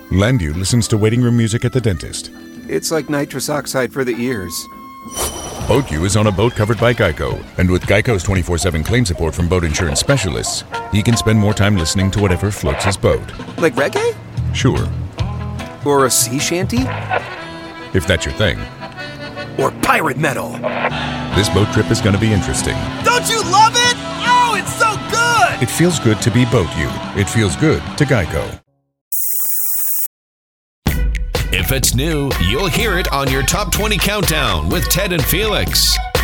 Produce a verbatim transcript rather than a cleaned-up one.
Landu listens to waiting room music at the dentist. It's like nitrous oxide for the ears. BoatU is on a boat covered by Geico, and with Geico's twenty-four seven claim support from boat insurance specialists, he can spend more time listening to whatever floats his boat. Like reggae? Sure. Or a sea shanty? If that's your thing. Or pirate metal? This boat trip is going to be interesting. Don't you love it? Oh, it's so good! It feels good to be BoatU. It feels good to Geico. If it's new, you'll hear it on your Top twenty Countdown with Ted and Felix.